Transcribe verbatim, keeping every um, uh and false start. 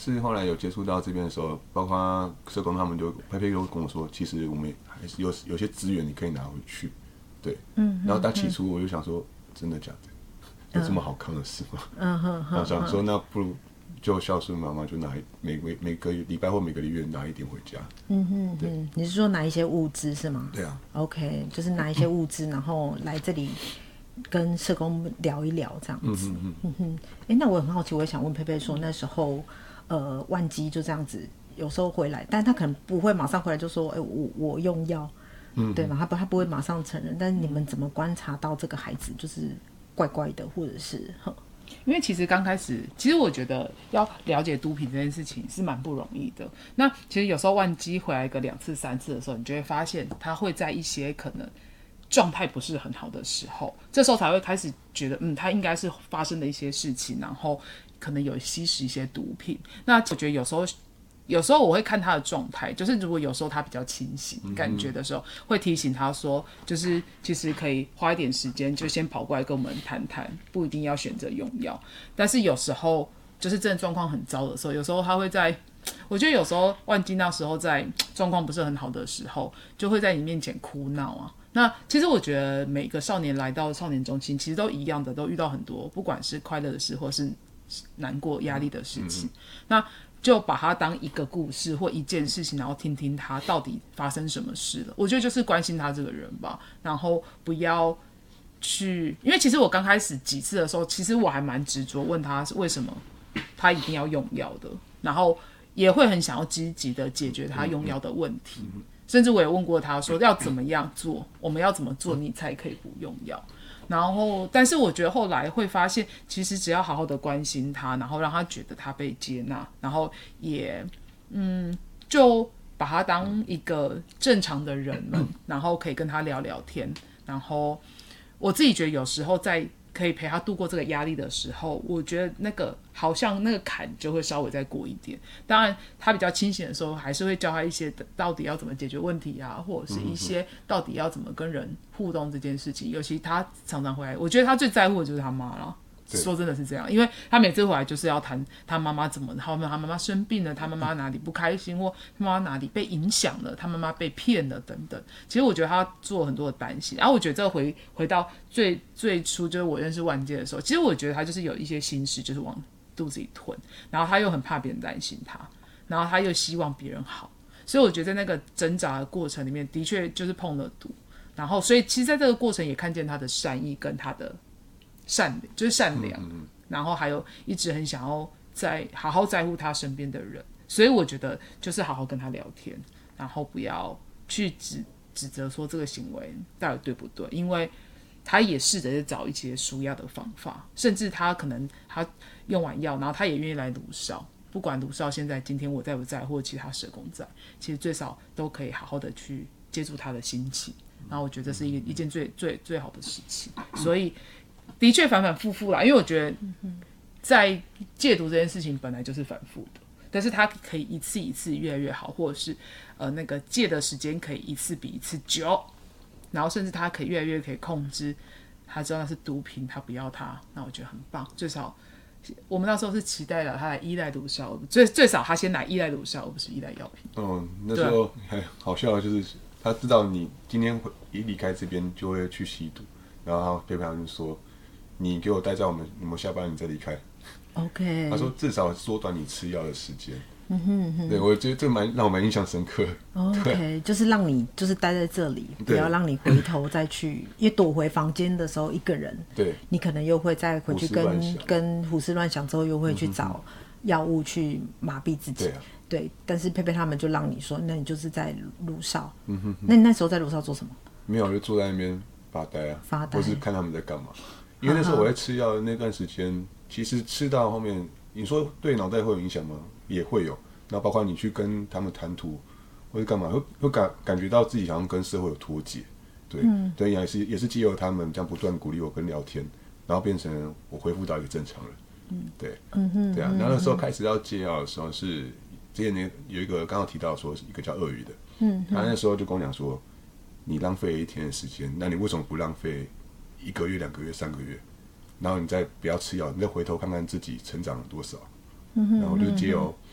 是后来有接触到这边的时候，包括社工他们就佩佩就跟我说，其实我们还是有有些资源你可以拿回去，对，嗯，然后他起初我就想说，真的假的？有这么好康的事吗？嗯哼哼，然后想说那不如就孝顺妈妈，就拿一每每每个礼拜或每个月拿一点回家。嗯哼哼，你是说拿一些物资是吗？ 对啊。 OK， 就是拿一些物资，然后来这里跟社工聊一聊这样子。嗯哼嗯哼，哎、欸，那我很好奇，我也想问佩佩说，那时候呃万基就这样子，有时候回来，但他可能不会马上回来就说，哎、欸，我我用药，嗯，对吗？他不他不会马上承认，但是你们怎么观察到这个孩子就是怪怪的，或者是呵？ 因为其实刚开始，其实我觉得要了解毒品这件事情是蛮不容易的。那其实有时候万基回来个两次、三次的时候，你就会发现他会在一些可能状态不是很好的时候，这时候才会开始觉得，嗯，他应该是发生了一些事情，然后可能有吸食一些毒品。那我觉得有时候。有时候我会看他的状态，就是如果有时候他比较清醒感觉的时候，会提醒他说，就是其实可以花一点时间，就先跑过来跟我们谈谈，不一定要选择用药。但是有时候就是真的状况很糟的时候，有时候他会在，我觉得有时候万金那时候在状况不是很好的时候，就会在你面前哭闹啊。那其实我觉得每个少年来到少年中心，其实都一样的，都遇到很多不管是快乐的事，或是难过、压力的事情。那就把它当一个故事或一件事情，然后听听他到底发生什么事了。我觉得就是关心他这个人吧，然后不要去，因为其实我刚开始几次的时候，其实我还蛮执着问他是为什么他一定要用药的，然后也会很想要积极的解决他用药的问题，甚至我也问过他说要怎么样做，我们要怎么做你才可以不用药。然后，但是我觉得后来会发现，其实只要好好的关心他，然后让他觉得他被接纳，然后也，嗯，就把他当一个正常的人们，然后可以跟他聊聊天。然后我自己觉得有时候在可以陪他度过这个压力的时候，我觉得那个好像那个坎就会稍微再过一点。当然他比较清醒的时候，还是会教他一些到底要怎么解决问题啊，或者是一些到底要怎么跟人互动这件事情。尤其他常常回来，我觉得他最在乎的就是他妈了。说真的是这样，因为他每次回来就是要谈他妈妈怎么，他妈妈生病了，他妈妈哪里不开心，或他妈妈哪里被影响了，他妈妈被骗了等等。其实我觉得他做很多的担心，然后我觉得这个回回到最最初就是我认识万界的时候，其实我觉得他就是有一些心事，就是往肚子里吞，然后他又很怕别人担心他，然后他又希望别人好，所以我觉得在那个挣扎的过程里面，的确就是碰了毒，然后所以其实在这个过程也看见他的善意跟他的。善就是善良、嗯，然后还有一直很想要在好好在乎他身边的人，所以我觉得就是好好跟他聊天，然后不要去指指责说这个行为到底对不对，因为他也试着在找一些舒压的方法，甚至他可能他用完药，然后他也愿意来鲁少，不管鲁少现在今天我在不在，或者其他社工在，其实最少都可以好好的去接住他的心情，然后我觉得这是一一件最最最好的事情，所以。的确反反复复啦，因为我觉得在戒毒这件事情本来就是反复的，但是它可以一次一次越来越好，或者是呃那个戒的时间可以一次比一次久，然后甚至它可以越来越可以控制，他知道那是毒品，他不要它，那我觉得很棒。最少我们那时候是期待了他来依赖毒梢，最最少他先来依赖毒梢，而不是依赖药品。 嗯，那时候还好笑的就是他知道你今天一离开这边就会去吸毒，然后他陪陪他就说。你给我待在我们，我们下班你再离开。 OK。 他说至少缩短你吃药的时间。嗯哼哼。对，我觉得这蛮让我蛮印象深刻。 OK， 就是让你就是待在这里，不要让你回头再去，因为躲回房间的时候一个人， 对， 你可能又会再回去跟跟胡思乱想之后，又会去找药物去麻痹自己。对啊。对，但是佩佩他们就让你说，那你就是在鲁少。嗯哼哼。那你那时候在鲁少做什么？ 没有，就坐在那边发呆啊， 发呆， 或是看他们在干嘛。因为那时候我在吃药的那段时间，其实吃到后面，你说对脑袋会有影响吗？也会有。那包括你去跟他们谈吐，或者干嘛，会会感感觉到自己好像跟社会有脱节。对，嗯、对，也是也是藉由他们这样不断鼓励我跟聊天，然后变成我恢复到一个正常人。嗯，对，嗯哼，对啊。然后那时候开始要戒药的时候是，之前有一个刚刚提到说一个叫鳄鱼的，嗯，他那时候就跟我讲说，你浪费了一天的时间，那你为什么不浪费？一个月、两个月、三个月，然后你再不要吃药，你再回头看看自己成长了多少。嗯、然后就是藉由